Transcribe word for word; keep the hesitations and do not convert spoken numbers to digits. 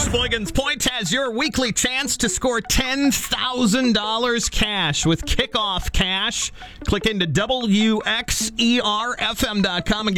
Sheboygan's Point has your weekly chance to score ten thousand dollars cash with Kickoff Cash. Click into W X E R F M dot com and get